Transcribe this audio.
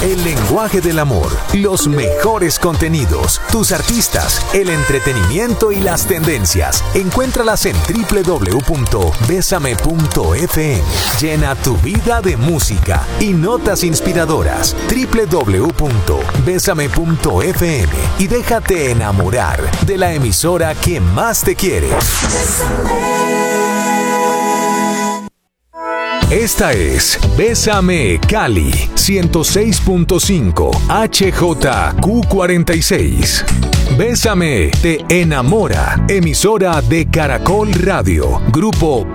El lenguaje del amor, los mejores contenidos, tus artistas, el entretenimiento y las tendencias. Encuéntralas en www.besame.fm. Llena tu vida de música y notas inspiradoras. www.besame.fm y déjate enamorar de la emisora que más te quiere. Esta es Bésame Cali 106.5 HJQ46. Bésame te enamora. Emisora de Caracol Radio. Grupo